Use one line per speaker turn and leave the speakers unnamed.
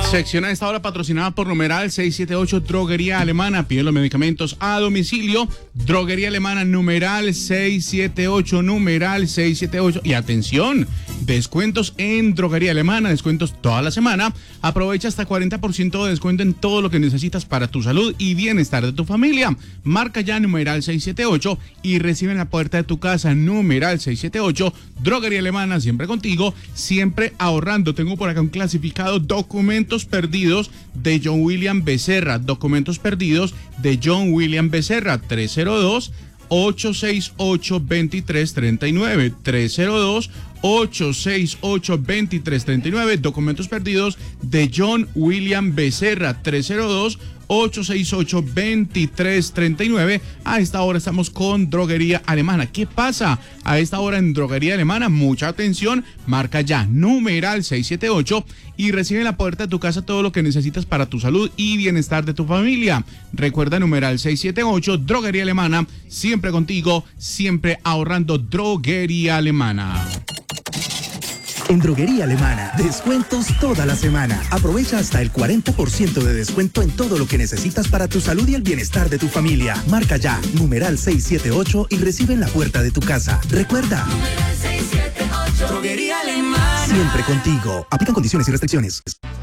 Sección a esta hora patrocinada por numeral 678 Droguería Alemana. Pide los medicamentos a domicilio. Droguería Alemana numeral 678, numeral 678. Y atención, descuentos en Droguería Alemana, descuentos toda la semana. Aprovecha hasta 40% de descuento en todo lo que necesitas para tu salud y bienestar de tu familia. Marca ya numeral 678 y recibe en la puerta de tu casa numeral 678. Droguería Alemana, siempre contigo, siempre ahorrando. Tengo por acá un clasificado: documentos perdidos de John William Becerra. Documentos perdidos de John William Becerra. 302-868-2339. 302-868-2339. Documentos perdidos de John William Becerra. 302-868-2339. A esta hora estamos con Droguería Alemana. ¿Qué pasa a esta hora en Droguería Alemana? Mucha atención. Marca ya numeral 678 y recibe en la puerta de tu casa todo lo que necesitas para tu salud y bienestar de tu familia. Recuerda numeral 678, Droguería Alemana, siempre contigo, siempre ahorrando. Droguería Alemana.
En Droguería Alemana, descuentos toda la semana. Aprovecha hasta el 40% de descuento en todo lo que necesitas para tu salud y el bienestar de tu familia. Marca ya, numeral 678 y recibe en la puerta de tu casa. Recuerda,
Numeral 678, Droguería Alemana.
siempre contigo. Aplican condiciones y restricciones.